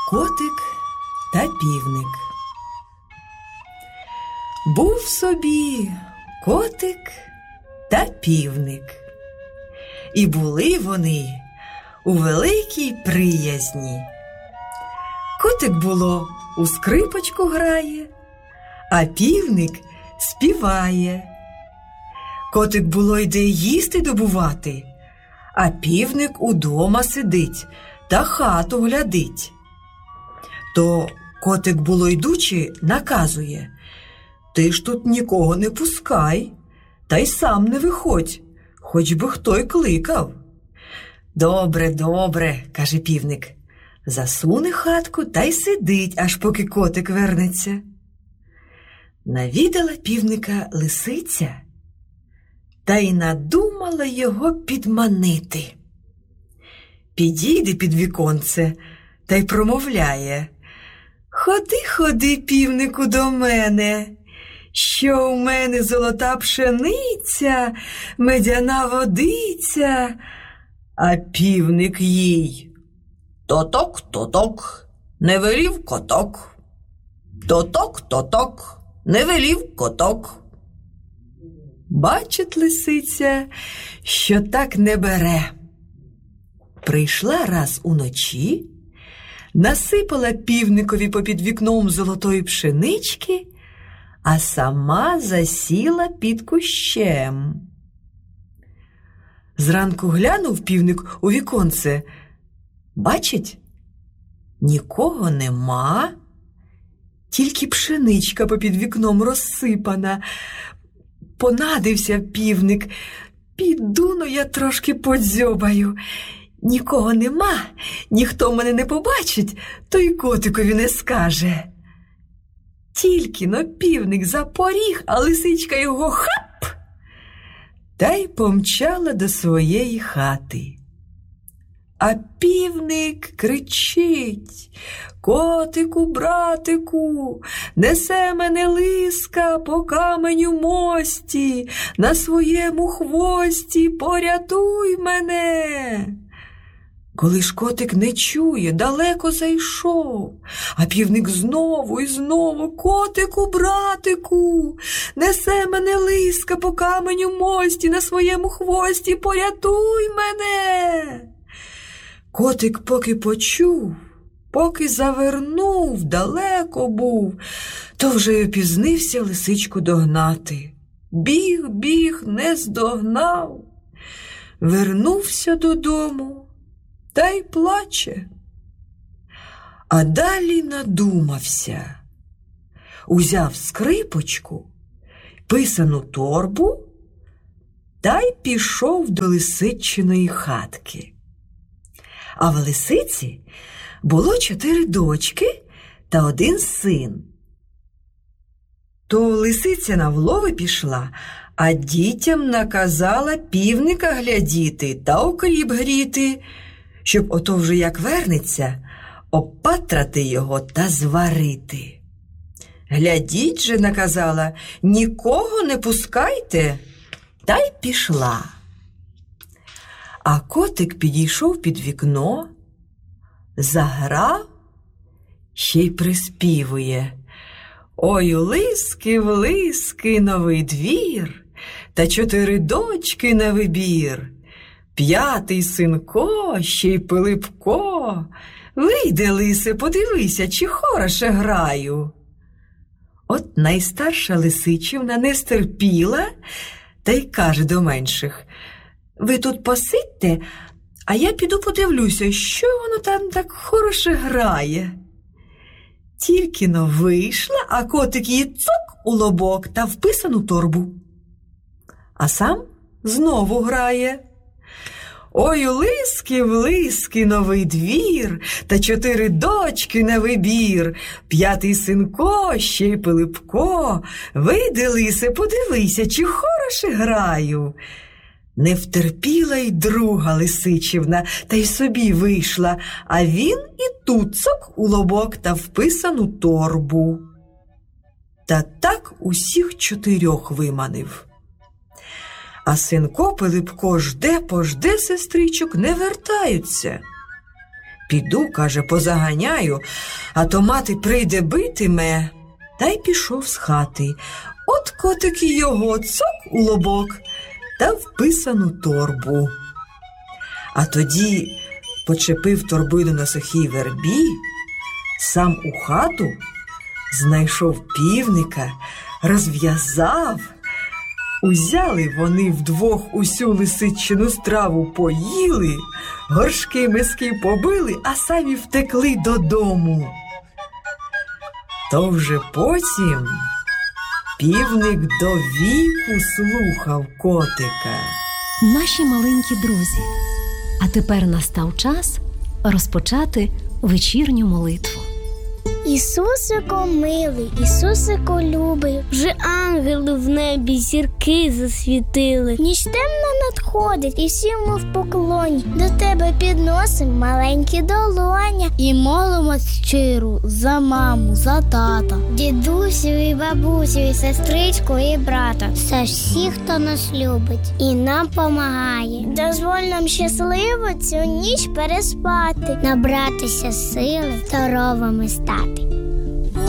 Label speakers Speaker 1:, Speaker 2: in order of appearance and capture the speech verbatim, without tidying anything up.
Speaker 1: Котик та півник. Був собі котик та півник. І були вони у великій приязні. Котик, було, у скрипочку грає, а півник співає. Котик, було, йде їсти добувати, а півник удома сидить та хату глядить. То котик, було, йдучи, наказує: ти ж тут нікого не пускай, та й сам не виходь, хоч би хто й кликав. Добре, добре, каже півник, засуне хатку та й сидить, аж поки котик вернеться. Навідала півника лисиця та й надумала його підманити. Підійде під віконце та й промовляє: ходи, ходи, півнику, до мене, що у мене золота пшениця, медяна водиця. А півник їй: тоток, тоток, не велів коток, тоток, тоток, не велів коток. Бачить лисиця, що так не бере. Прийшла раз уночі, насипала півникові попід вікном золотої пшенички, а сама засіла під кущем. Зранку глянув півник у віконце. Бачить, нікого нема, тільки пшеничка попід вікном розсипана. Понадився півник: піду-но я трошки подзьобаю. Нікого нема, ніхто мене не побачить, то й котикові не скаже. Тільки-но півник запоріг, а лисичка його хап! Та й помчала до своєї хати. А півник кричить: котику, братику, несе мене лиска по каменю мості, на своєму хвості, порятуй мене. Коли ж котик не чує, далеко зайшов, а півник знову і знову: котику, братику, несе мене лиска по каменю мості, на своєму хвості, порятуй мене. Котик поки почув, поки завернув, далеко був, то вже й опізнився лисичку догнати. Біг, біг, не здогнав. Вернувся додому та й плаче. А далі надумався. Узяв скрипочку, писану торбу та й пішов до лисичиної хатки. А в лисиці було чотири дочки та один син. То лисиця на влови пішла, а дітям наказала півника глядіти та окріп гріти, щоб ото вже як вернеться, опатрати його та зварити. Глядіть же, наказала, нікого не пускайте, та й пішла. А котик підійшов під вікно, заграв, ще й приспівує: ой, у лиски, в лиски новий двір, та чотири дочки на вибір. П'ятий синко, ще й Пилипко, вийди, лисе, подивися, чи хороше граю. От найстарша лисичівна не стерпіла та й каже до менших: ви тут посидьте, а я піду подивлюся, що воно там так хороше грає. Тільки-но вийшла, а котик її цок у лобок та в писану торбу. А сам знову грає: ой, у лиски, в лиски новий двір, та чотири дочки на вибір. П'ятий синко, ще й Пилипко, вийди, лисе, подивися, чи хороше граю. Не втерпіла й друга лисичівна, та й собі вийшла, а він і тут цок у лобок та в писану торбу. Та так усіх чотирьох виманив. А синко Пилипко жде-пожде сестричок, не вертаються. Піду, каже, позаганяю, а то мати прийде битиме. Та й пішов з хати. От котик і його цок у лобок та вписану торбу. А тоді почепив торбину на сухій вербі, сам у хату знайшов півника, розв'язав. Узяли вони вдвох усю лисичину страву поїли, горшки миски побили, а самі втекли додому. То вже потім півник до віку слухав котика.
Speaker 2: Наші маленькі друзі, а тепер настав час розпочати вечірню молитву.
Speaker 3: Ісусико милий, Ісусико любий, вже ангели в небі зірки засвітили. Ніч темна надходить, і всі ми в поклоні. До тебе підносим маленькі долоня і молимось щиро за маму, за тата, дідусю і бабусю, і сестричку, і брата, за всіх, хто нас любить і нам помагає. Дозволь нам щасливо цю ніч переспати, набратися сили, здоровими стати.